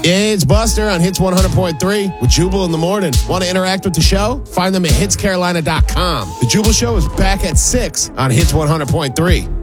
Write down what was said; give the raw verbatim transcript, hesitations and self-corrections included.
It's Buster on Hits one hundred point three with Jubal in the morning. Want to interact with the show? Find them at hits carolina dot com. The Jubal Show is back at six on Hits one hundred point three.